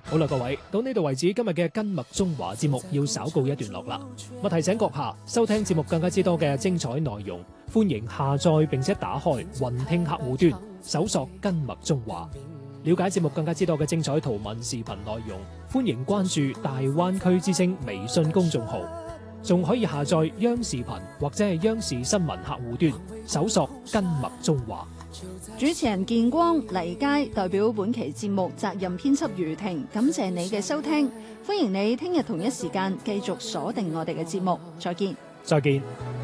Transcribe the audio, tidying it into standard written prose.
好啦，各位，到呢度為止，今日嘅跟麥中華節目要稍告一段落啦。我提醒閣下收聽節目更加之多嘅精彩內容，歡迎下載並且打開雲聽客戶端，搜索跟麥中華。了解節目更加之多嘅精彩圖文視頻內容，歡迎關注大灣區之聲微信公眾號，仲可以下載央視頻或者係央視新聞客戶端，搜索跟麥中華。 主持人建光、黎佳代表本期節目責任編輯余婷，感謝你嘅收聽，歡迎你聽日同一時間繼續鎖定我哋嘅節目，再見。 再見。